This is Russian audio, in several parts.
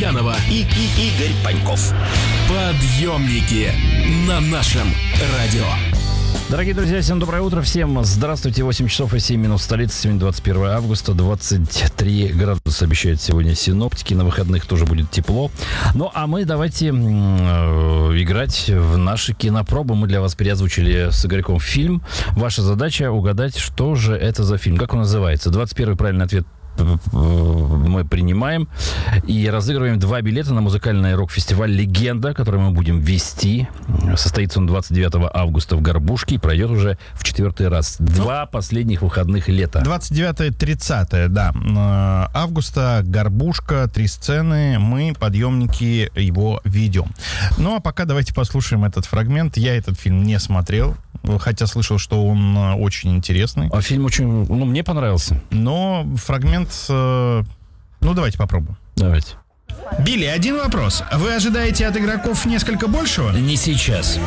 Лукьянова и Игорь Паньков. Подъемники на нашем радио. Дорогие друзья, всем доброе утро, всем здравствуйте. 8 часов и 7 минут в столице. Сегодня 21 августа, 23 градуса обещают сегодня синоптики. На выходных тоже будет тепло. Ну, а мы давайте играть в наши кинопробы. Мы для вас переозвучили с Игорьком фильм. Ваша задача угадать, что же это за фильм, как он называется. 21 правильный ответ мы принимаем и разыгрываем 2 билета на музыкальный рок-фестиваль «Легенда», который мы будем вести. Состоится он 29 августа в Горбушке и пройдет уже в 4-й раз. 2 последних выходных лета. 29-30, да. Августа, Горбушка, 3 сцены. Мы, подъемники, его ведем. Ну, а пока давайте послушаем этот фрагмент. Я этот фильм не смотрел, хотя слышал, что он очень интересный. А фильм очень, мне понравился. Но фрагмент, давайте попробуем. Давайте. Билли, один вопрос. Вы ожидаете от игроков несколько большего? Не сейчас.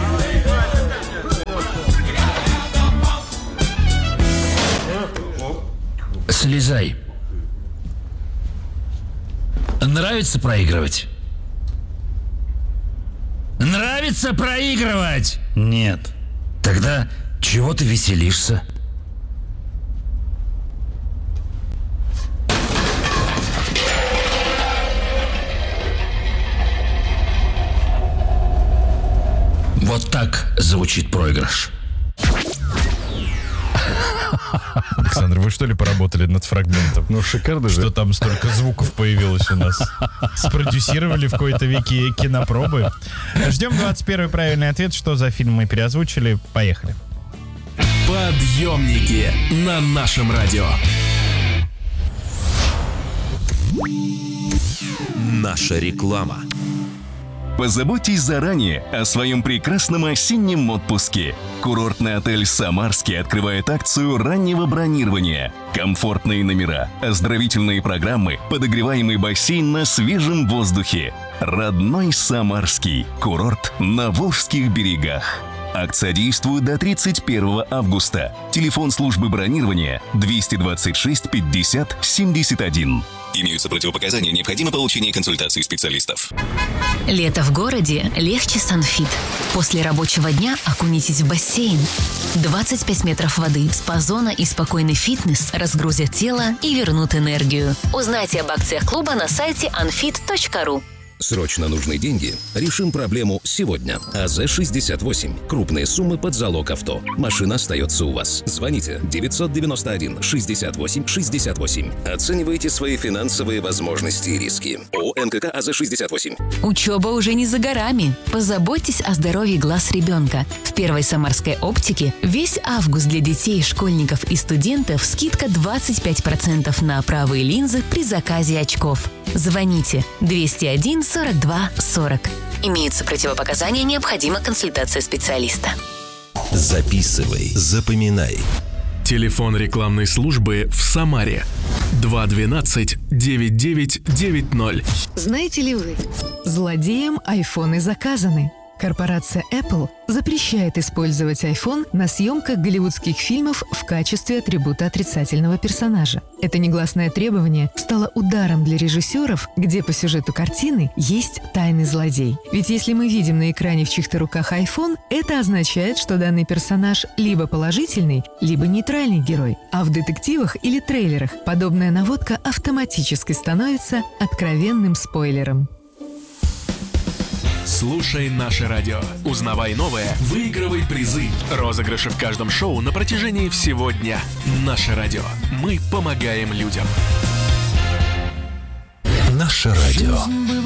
Слезай. Нравится проигрывать? Нравится проигрывать? Нет. Тогда чего ты веселишься? Вот так звучит проигрыш. Александр, вы что ли поработали над фрагментом? Ну, шикарно же. Что там столько звуков появилось у нас? Спродюсировали в кои-то веки кинопробы. Ждем 21 правильный ответ. Что за фильм мы переозвучили? Поехали. Подъемники на нашем радио. Наша реклама. Позаботьтесь заранее о своем прекрасном осеннем отпуске. Курортный отель «Самарский» открывает акцию раннего бронирования. Комфортные номера, оздоровительные программы, подогреваемый бассейн на свежем воздухе. Родной Самарский. Курорт на Волжских берегах. Акция действует до 31 августа. Телефон службы бронирования 226 50 71. Имеются противопоказания, необходимо получение консультации специалистов. Лето в городе легче с Анфит. После рабочего дня окунитесь в бассейн. 25 метров воды, спа-зона и спокойный фитнес разгрузят тело и вернут энергию. Узнайте об акциях клуба на сайте anfit.ru. Срочно нужны деньги? Решим проблему сегодня. АЗ-68. Крупные суммы под залог авто. Машина остается у вас. Звоните 991-68-68. Оценивайте свои финансовые возможности и риски. ООО НКК АЗ-68. Учеба уже не за горами. Позаботьтесь о здоровье глаз ребенка. В Первой Самарской оптике весь август для детей, школьников и студентов скидка 25% на правые линзы при заказе очков. Звоните 201 42 40. Имеются противопоказания, необходима консультация специалиста. Записывай, запоминай. Телефон рекламной службы в Самаре 212-9990. Знаете ли вы, злодеям айфоны заказаны. Корпорация Apple запрещает использовать iPhone на съемках голливудских фильмов в качестве атрибута отрицательного персонажа. Это негласное требование стало ударом для режиссеров, где по сюжету картины есть тайный злодей. Ведь если мы видим на экране в чьих-то руках iPhone, это означает, что данный персонаж либо положительный, либо нейтральный герой. А в детективах или трейлерах подобная наводка автоматически становится откровенным спойлером. Слушай наше радио. Узнавай новое, выигрывай призы. Розыгрыши в каждом шоу на протяжении всего дня. Наше радио. Мы помогаем людям. Наше радио.